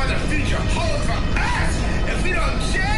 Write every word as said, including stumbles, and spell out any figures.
the future holds for us if we don't change.